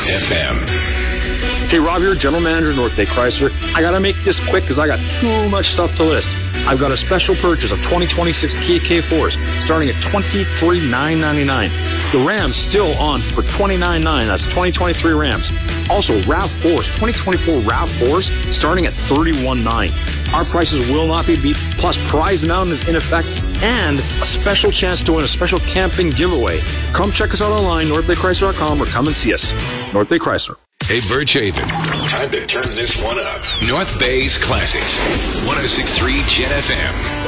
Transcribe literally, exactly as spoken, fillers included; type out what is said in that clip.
F M. Hey, Rob here, General Manager, North Bay Chrysler. I gotta make this quick because I got too much stuff to list. I've got a special purchase of twenty twenty-six Kia K fours starting at twenty-three thousand nine hundred ninety-nine dollars. The Ram's still on for twenty-nine thousand nine hundred dollars. That's twenty twenty-three Rams. Also, RAV fours, twenty twenty-four RAV fours starting at thirty-one thousand nine hundred dollars. Our prices will not be beat, plus prize amount is in effect, and a special chance to win a special camping giveaway. Come check us out online, north bay chrysler dot com, or come and see us. North Bay Chrysler. Hey, Birchhaven. Time to turn this one up. North Bay's Classics. one oh six point three Gen F M.